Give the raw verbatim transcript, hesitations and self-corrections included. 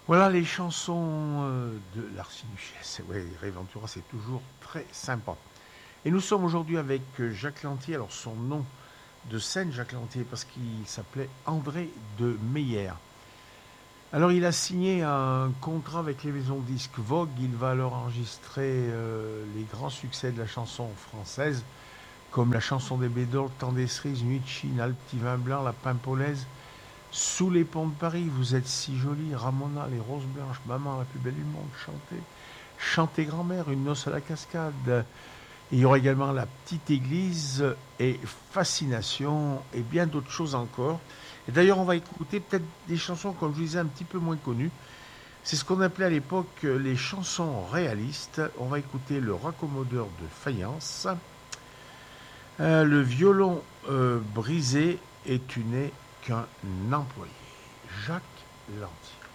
Voilà les chansons euh, de l'Archiduchesse. Oui, Ray Ventura, c'est toujours très sympa. Et nous sommes aujourd'hui avec euh, Jacques Lantier. Alors son nom de scène, Jacques Lantier, parce qu'il s'appelait André de Meyer. Alors il a signé un contrat avec les maisons de disques Vogue. Il va alors enregistrer euh, les grands succès de la chanson française, comme la chanson des Bédors, Temps des cerises, Nuit de Chine, Al petit vin blanc, La Pimpolaise, Sous les ponts de Paris, Vous êtes si jolie, Ramona, Les roses blanches, Maman la plus belle du monde, Chanter, Chanter grand-mère, Une noce à la cascade. Et il y aura également La petite église et Fascination et bien d'autres choses encore. Et d'ailleurs, on va écouter peut-être des chansons, comme je vous disais, un petit peu moins connues. C'est ce qu'on appelait à l'époque les chansons réalistes. On va écouter Le raccommodeur de faïence, euh, Le violon euh, brisé et Tu n'es qu'un employé. Jacques Lantier.